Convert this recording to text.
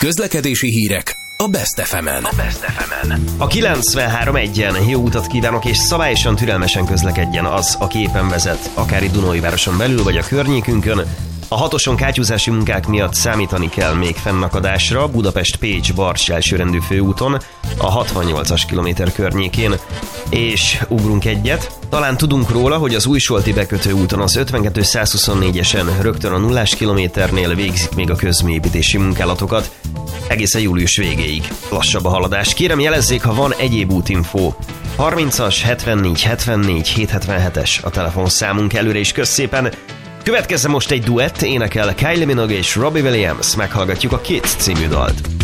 Közlekedési hírek a Best FM-en. A 93.1-en jó utat kívánok, és szabályosan, türelmesen közlekedjen az, aki éppen vezet, akár itt Dunaújvároson belül vagy a környékünkön. A 6-oson kátyúzási munkák miatt számítani kell még fennakadásra Budapest-Pécs-Barcs elsőrendű főúton, a 68-as kilométer környékén. És ugrunk egyet. Talán tudunk róla, hogy az Újsolti bekötő úton az 52-124-esen rögtön a 0 kilométernél végzik még a közműépítési munkálatokat. Egészen július végéig. Lassabb a haladás. Kérem, jelezzék, ha van egyéb útinfó. 30-as, 74, 74, 777-es a telefonszámunk. Előre is kösz szépen. Következzen most egy duett, énekel Kylie Minogue és Robbie Williams. Meghallgatjuk a Kids című dalt.